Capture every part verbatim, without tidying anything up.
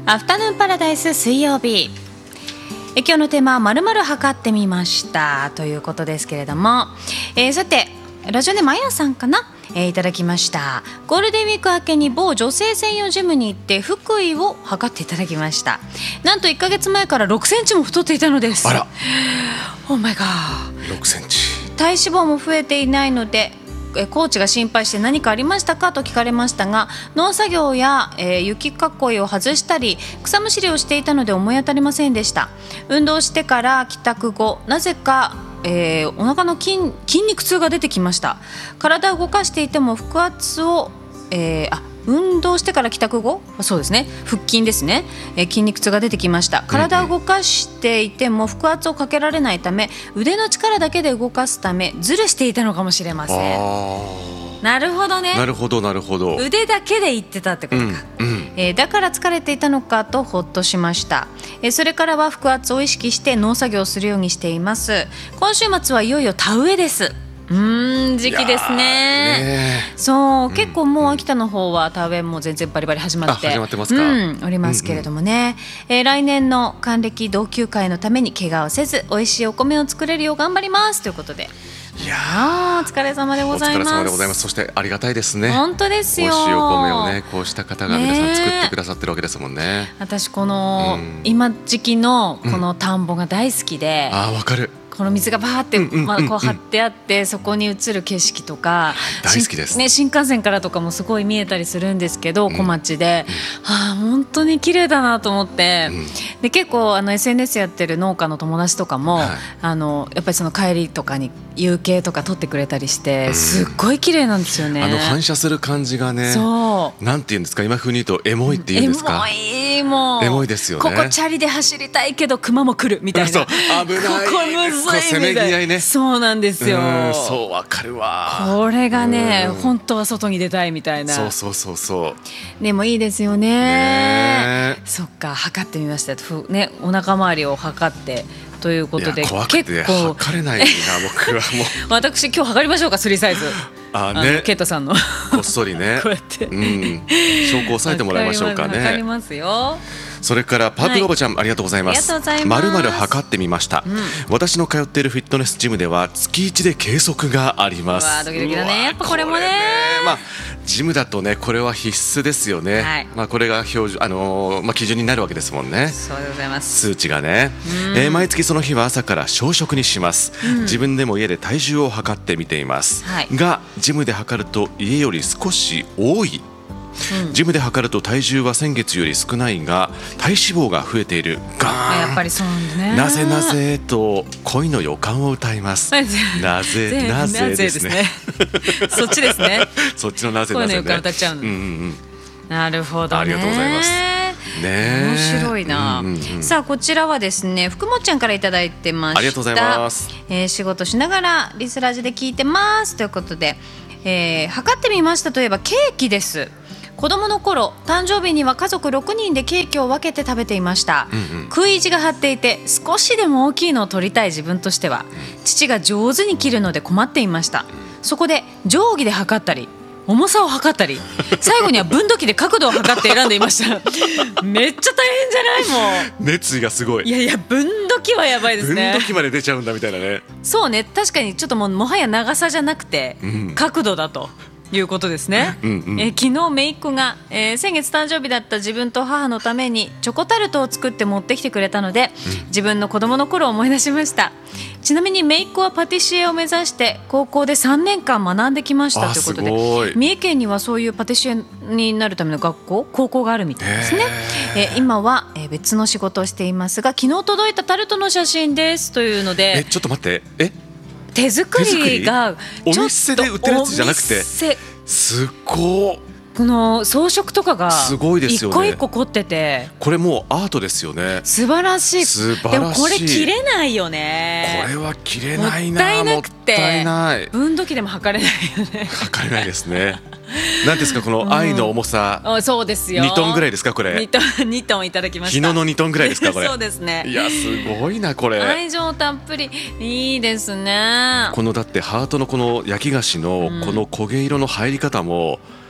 アフタヌーンパラダイス水曜日、え今日のテーマは〇〇測ってみましたということですけれども、えー、さてラジオネームあやさんかな、えー、いただきました。ゴールデンウィーク明けに某女性専用ジムに行って腹囲を測っていただきました。なんといっかげつまえからろくセンチも太っていたのです。 あら、 オーマイガー。 ろくセンチ。 体脂肪も増えていないのでコーチが心配して何かありましたかと聞かれましたが、農作業や、えー、雪囲いを外したり草むしりをしていたので思い当たりませんでした。運動してから帰宅後、なぜか、えー、お腹の 筋, 筋肉痛が出てきました。体を動かしていても腹圧を、えー、あ運動してから帰宅後、そうですね、腹筋ですね、えー、筋肉痛が出てきました。体を動かしていても腹圧をかけられないため、腕の力だけで動かすためズルしていたのかもしれません。 あなるほどね。 なるほどなるほど。 腕だけで言ってたってことか、 うんうんえー、だから疲れていたのかとほっとしました。えー、それからは腹圧を意識して農作業をするようにしています。今週末はいよいよ田植えです。うーん時期です ね, ねそう、うん、結構もう秋田の方は田植えも全然バリバリ始まって始まってますか、 うん、おりますけれどもね、うんうんえー、来年の還暦同級会のために怪我をせず美味しいお米を作れるよう頑張りますということで、 いやーお疲れ様でございます。 お疲れ様でございます。そしてありがたいですね。 本当ですよ。 美味しいお米をね、こうした方が皆さん作ってくださってるわけですもんね。 私この、 うん、 今時期のこの田んぼが大好きで、 うん、あーわかる。 この水がバーって、 うんうんうんうんまあ、こう張ってあってそこに映る景色とか大好きです、 ね、新幹線からとかもすごい見えたりするんですけど、 うん、 小町で、うん、あ本当に綺麗だなと思って、うん、で結構あの エスエヌエス やってる農家の友達とかも、はい、あのやっぱりその帰りとかに夕景とか撮ってくれたりして、うん、すっごい綺麗なんですよね。 あの反射する感じがね、 そうなんていうんですか、今風に言うとエモいっていうんですか。 エモい、もうエモいですよね。 ここチャリで走りたいけど熊も来るみたいな。 そう危ない、 ここむずいみたいな、 せめぎ合いね。 そうなんですよ。 うんそうわかるわ。 これがね、本当は外に出たいみたいな。 そうそうそうそうでもいいですよ ね, ね。 そっか、測ってみました、ね、お腹周りを測ってということで、 怖くて結構測れないな僕はもう私今日測りましょうか、スリーサイズ。 あね、 あのケイトさんのこっそりねこうやって、 うん、証拠を抑えてもらいましょうかね。 測りますよ。 それからパープルおばちゃん、はい、ありがとうございます。まるまる測ってみました、うん、私の通っているフィットネスジムでは月いちで計測があります。 うわドキドキだね、やっぱこれも ね, これね、まあ、ジムだとねこれは必須ですよね、はいまあ、これが標準、あのーまあ、基準になるわけですもんね。 そうでございます。 数値がね、えー、毎月その日は朝から小食にします、うん、自分でも家で体重を測ってみています、はい、がジムで測ると家より少し多い。うん、ジムで測ると体重は先月より少ないが体脂肪が増えている。ガーン、 やっぱりそうなんだね。 なぜなぜと恋の予感を歌います。なぜなぜですねそっちですねそっちのなぜなぜね、 恋の予感歌っちゃうの、うんうんうん、なるほどね。 ありがとうございますね、 面白いな、うんうんうん、さあこちらはですね福もちゃんからいただいてました。 ありがとうございます、 えー、仕事しながらリスラジで聞いてますということで、えー、測ってみましたといえばケーキです。子供の頃誕生日には家族ろくにんでケーキを分けて食べていました、うんうん、食い意地が張っていて少しでも大きいのを取りたい自分としては、うん、父が上手に切るので困っていました。そこで定規で測ったり重さを測ったり最後には分度器で角度を測って選んでいましためっちゃ大変じゃない？もう熱意がすごい。 いやいや分度器はやばいですね。 分度器まで出ちゃうんだみたいなね。 そうね、確かにちょっともうもはや長さじゃなくて、うん、角度だということですね。うんうん、え昨日姪っ子が、えー、先月誕生日だった自分と母のためにチョコタルトを作って持ってきてくれたので、うん、自分の子供の頃を思い出しました。ちなみに姪っ子はパティシエを目指して高校でさんねんかん学んできましたということで、三重県にはそういうパティシエになるための学校高校があるみたいですね。えー、今は、えー、別の仕事をしていますが昨日届いたタルトの写真ですというので、 えちょっと待って、え手作りがお店で売ってるやつじゃなくてすっごいこの装飾とかがすごいですよね。 一個一個凝っててこれもうアートですよね。 素晴らしい。 素晴らしい。 でもこれ切れないよね。 これは切れないな。 もったいなくてもったいない。 分度器でも測れないよね。 測れないですね。何ですかこの愛の重さ、 うん、そうですよ。 にトンぐらいですかこれ。 にトン、にトンいただきました。 昨日のにトンぐらいですかこれ。 そうですね。 いやすごいなこれ。 愛情たっぷりいいですね。 このだってハートのこの焼き菓子のこの焦げ色の入り方も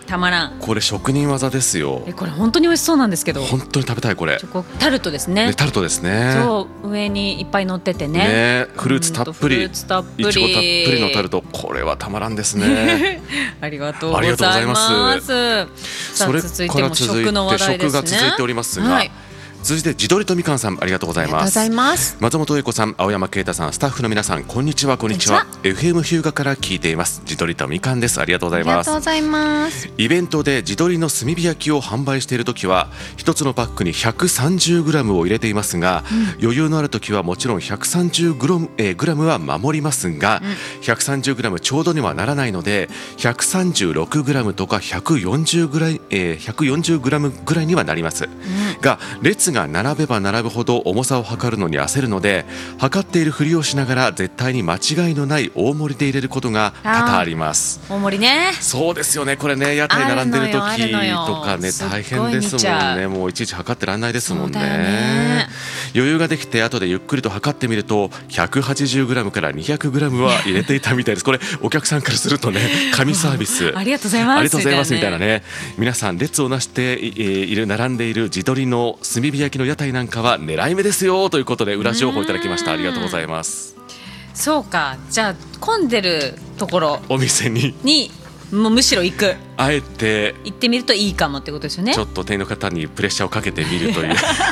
たまらん。 これ職人技ですよ。 えこれ本当に美味しそうなんですけど。 本当に食べたいこれ。 チョコタルトですね。 タルトですね。 そう上にいっぱい乗っててね。 ねフルーツたっぷり、 フルーツたっぷり、 いちごたっぷりのタルト、これはたまらんですね。 ありがとうございます。 それから続いて食が続いておりますが、はい、続いて地鶏とみかんさん、ありがとうございます。ます松本英子さん、青山啓太さん、スタッフの皆さん、こんにちは。こんにちは。エフエム 日向から聞いています地鶏とみかんです。ありがとうございます。ありがとうございます。イベントで地鶏の炭火焼きを販売しているときは一つのパックに ひゃくさんじゅうグラム を入れていますが、うん、余裕のあるときはもちろん ひゃくさんじゅうグラム、えー、グラムは守りますが、うん、ひゃくさんじゅうグラム ちょうどにはならないので ひゃくさんじゅうろくグラム とか ひゃくよんじゅうグラム、えー、ひゃくよんじゅうグラム ぐらいにはなります、うん、が列が並べば並ぶほど重さを測るのに焦るので、測っているふりをしながら絶対に間違いのない大盛りで入れることが多々あります。 大盛りね。 そうですよね。これね、屋台並んでる時とかね、大変ですもんね。もういちいち測ってらんないですもん ね, ね余裕ができて後でゆっくりと測ってみると ひゃくはちじゅうグラム から にひゃくグラム は入れていたみたいです。これお客さんからするとね、神サービスありがとうございます、 ありがとうございますみたいなね。皆さん列をなしている並んでいる地鶏の炭火焼きの屋台なんかは狙い目ですよということで裏情報いただきました。ありがとうございます。 そうか、じゃあ混んでるところお店ににもうむしろ行く、 あえて行ってみるといいかもってことですよね。 ちょっと店員の方にプレッシャーをかけてみるという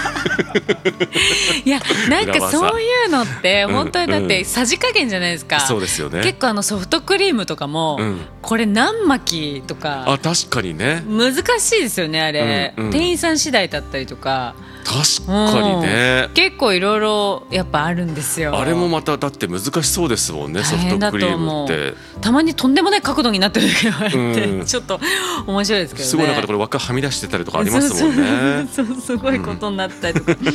いや、なんかそういうのって本当にだってさじ加減じゃないですか、 うんうん、そうですよね。 結構あのソフトクリームとかも、うん、これ何巻きとか、 あ、確かにね、 難しいですよねあれ、うんうん、店員さん次第だったりとか。 確かにね、 うん、結構いろいろやっぱあるんですよ。 あれもまただって難しそうですもんね、ソフトクリームって。 たまにとんでもない角度になってる時があって、うん、ちょっと面白いですけどね。 すごいなんかこれ輪っかはみ出してたりとかありますもんね。 そうそうそう、すごいことになったりとか、うん、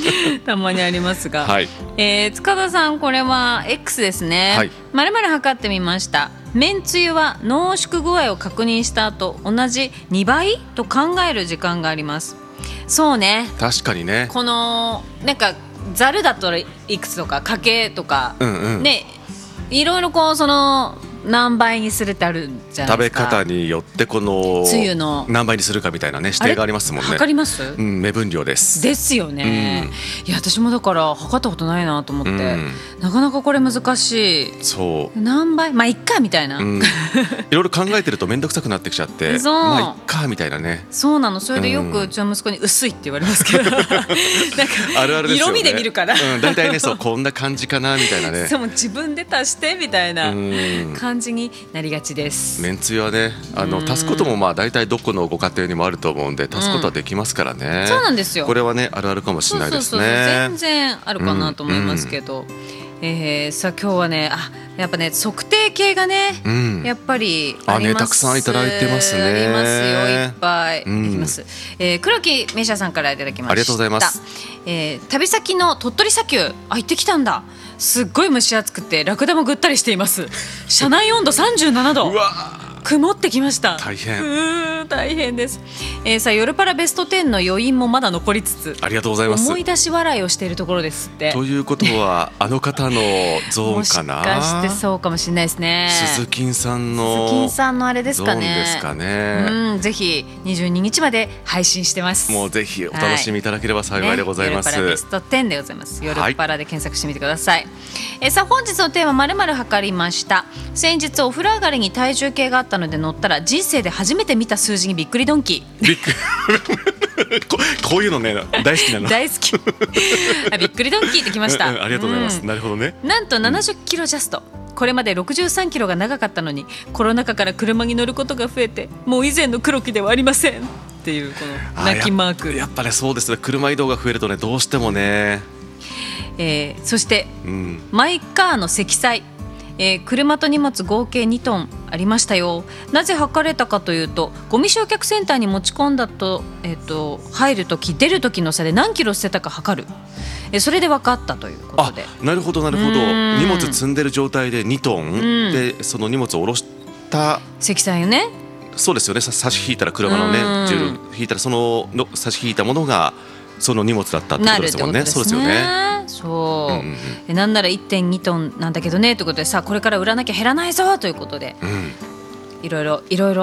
たまにありますが、はい、えー、塚田さん、これは X ですね。はい、丸々測ってみました。めんつゆは濃縮具合を確認した後同じにばいと考える時間があります。そうね、 確かにね。 このなんかざるだったらいくつとかかけとか、うんうん、ね、いろいろこうその何倍にするってあるじゃないですか。 食べ方によってこのつゆの何倍にするかみたいなね指定がありますもんね。 測ります？ うん、目分量ですですよね、うん、いや私もだから測ったことないなと思って、うん、なかなかこれ難しい。 そう何倍、まあいっかみたいな、うん、いろいろ考えてると面倒くさくなってきちゃってまあいっかみたいなね。 そうなの。それでよくうちの息子に薄いって言われますけどなんかあるあるですよね。 色味で見るから、 うん、だいたいね、そうこんな感じかなみたいなね。 そう、自分で足してみたいな感じになりがちです。 めんつゆはね、あの足すこともまあ大体どこのご家庭にもあると思うんで足すことはできますからね、うん、 そうなんですよ。 これはねあるあるかもしれないですね。そうそうそう、 全然あるかなと思いますけど、うんうん、えー、さあ今日はね、あ、やっぱね測定系がね、うん、やっぱりあります。あ、ね、たくさんいただいてますね。 ありますよ、いっぱい、うん、いきます、えー、黒木メシャさんからいただきました。 ありがとうございます、 えー、旅先の鳥取砂丘、あ、行ってきたんだ。すっごい蒸し暑くてラクダもぐったりしています。車内温度さんじゅうななど。うわ、曇ってきました。 大変。 うー大変です、えー、さあ夜パラベストじゅうの余韻もまだ残りつつ、 ありがとうございます。 思い出し笑いをしているところですって。 ということはあの方のゾーンかな。 もしかしてそうかもしれないですね。 鈴木さんの鈴木さんのあれですかね。 ゾーンですかね。 うん、ぜひにじゅうににちまで配信してます。 もうぜひお楽しみいただければ幸いでございます、 はいね、夜パラベストじゅうでございます。夜パラで検索してみてください、はい、えー、さあ本日のテーマ〇〇測りました。先日お風呂上がりに体重計があったので乗ったら人生で初めて見た数字にびっくりドンキー。 びっくりこ, こういうのね大好きなの。 大好きあ、びっくりドンキーってきました、 うんうん、ありがとうございます、うん、なるほどね。 なんとななじゅっキロジャスト、これまでろくじゅうさんキロが長かったのにコロナ禍から車に乗ることが増えてもう以前の黒木ではありませんっていうこの泣きマーク。 や, やっぱね、そうですね、車移動が増えるとねどうしてもね、 えー、そして、うん、マイカーの積載、えー、車と荷物合計にトンありましたよ。なぜ測れたかというと、ゴミ焼却センターに持ち込んだと、えー、と入るとき出るときの差で何キロ捨てたか測る、えー、それで分かったということで。 あ、なるほどなるほど。荷物積んでる状態でにトンでその荷物を下ろした積載よね。 そうですよね。差し引いたら車のね重量引いたらそのの差し引いたものがその荷物だったってことですもんね。そうですよね。 そう、うんうんうん、なんなら いってんにトンなんだけどねということで、さあこれから売らなきゃ減らないぞということで、うん、いろいろいろいろ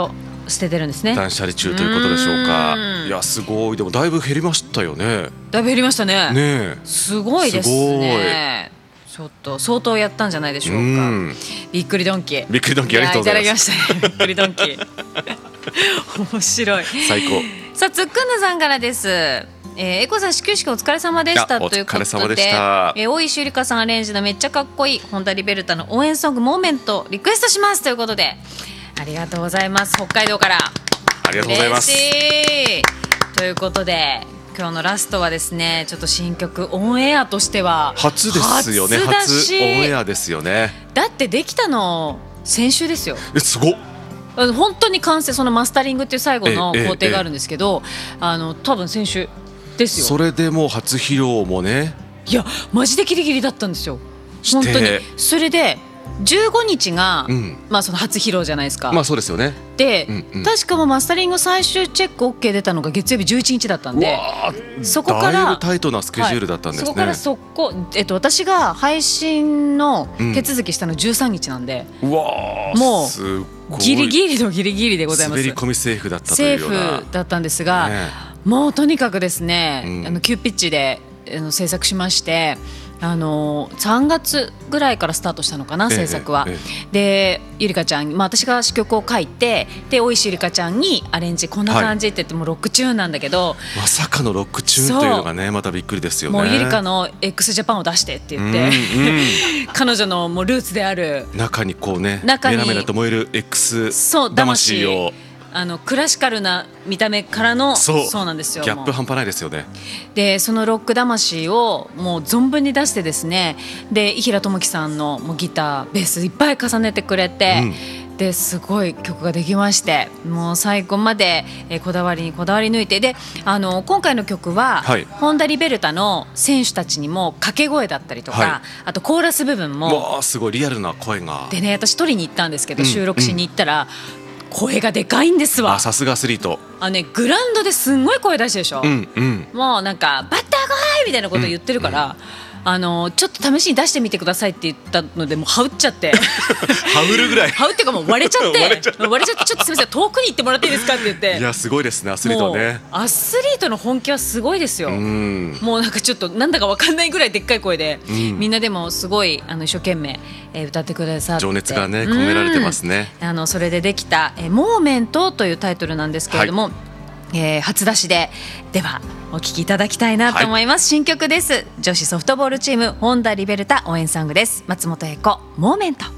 捨ててるんですね。 断捨離中ということでしょうか。いやすごい。でもだいぶ減りましたよね。 だいぶ減りましたね。 ねすごいですね。ちょっと相当やったんじゃないでしょうか。うびっくりドンキー。 びっくりドンキーありがとうございます。 いただきましたね。びっくりドンキー。面白い。 最高。 さあつっくんぬさんからです。えー、エコさん始球式お疲れ様でしたということで、 お疲れ様でした。 えー、大石ゆりかさんアレンジのめっちゃかっこいい本田リベルタの応援ソングモーメントリクエストしますということで、ありがとうございます。北海道からありがとうございます。 嬉しいということで、今日のラストはですね、ちょっと新曲オンエアとしては初ですよね。初オンエアですよね。だってできたの先週ですよ。 えすごっ。 本当に完成、そのマスタリングっていう最後の工程があるんですけど、あの多分先週ですよ。 それでもう初披露もね、 いやマジでギリギリだったんですよ本当に。それでじゅうごにちが、うん、まあその初披露じゃないですか。 まあそうですよね。 で、うんうん、確かもマスタリング最終チェック オーケー 出たのが月曜日じゅういちにちだったんで、そこからだいぶタイトなスケジュールだったんですね。 はい、そこから速攻、えっと、私が配信の手続きしたのじゅうさんにちなんで、うん、うわもうすごいギリギリのギリギリでございます。 滑り込みセーフだったというような。 セーフだったんですが、ね、もうとにかくですね、うん、あの急ピッチであの制作しまして、あのさんがつぐらいからスタートしたのかな、制作は。えええ、でゆりかちゃん、まあ、私が詞曲を書いて、で大石ゆりかちゃんにアレンジこんな感じって言って、もロックチューンなんだけど、 まさかのロックチューンというのがねまたびっくりですよね。 もうゆりかの X ジャパンを出してって言って、うんうん、彼女のもうルーツである中にこうねメラメラと燃える X 魂を、 あのクラシカルな見た目からの、そう、そうなんですよ。 ギャップ半端ないですよね。 でそのロック魂をもう存分に出してですね、で伊平智樹さんのもうギターベースいっぱい重ねてくれて、うん、ですごい曲ができまして、もう最後まで、えー、こだわりにこだわり抜いて、であの今回の曲は、はい、ホンダリベルタの選手たちにも掛け声だったりとか、はい、あとコーラス部分もわすごいリアルな声がでね、私取りに行ったんですけど、うん、収録しに行ったら、うん声がでかいんですわ。 さすがアスリート。 あ、ね、グラウンドですんごい声出してるでしょ、うんうん、もうなんかバッター来いみたいなこと言ってるから、うんうん、あのちょっと試しに出してみてくださいって言ったので、もうはうっちゃってはうるぐらいはうっていうかもう割れちゃって割れちゃって割れちゃってちょっとすみません遠くに行ってもらっていいですかって言って。 いやすごいですねアスリートね。 アスリートの本気はすごいですよ。うんもうなんかちょっとなんだか分かんないぐらいでっかい声で、うん、みんなでもすごいあの一生懸命、えー、歌ってくださって、 情熱がね込められてますね。 あのそれでできた、えー、モーメントというタイトルなんですけれども、はいえー、初出しでではお聴きいただきたいなと思います、はい、新曲です。女子ソフトボールチームホンダリベルタ応援ソングです。松本英子モーメント。